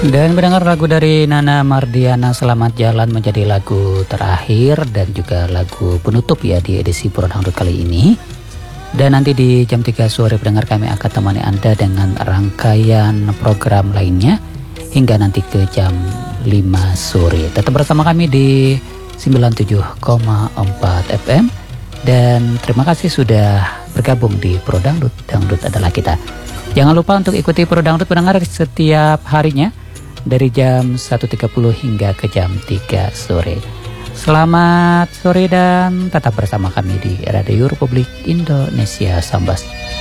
Dan mendengar lagu dari Nana Mardiana, Selamat Jalan, menjadi lagu terakhir dan juga lagu penutup ya di edisi Pro Dangdut kali ini. Dan nanti di jam 3 sore pendengar, kami akan temani Anda dengan rangkaian program lainnya hingga nanti ke jam 5 sore. Tetap bersama kami di 97,4 FM. Dan terima kasih sudah bergabung di Pro Dangdut. Dangdut adalah kita. Jangan lupa untuk ikuti Pro Dangdut pendengar setiap harinya dari jam 1.30 hingga ke jam 3 sore. Selamat sore dan tetap bersama kami di Radio Republik Indonesia Sambas.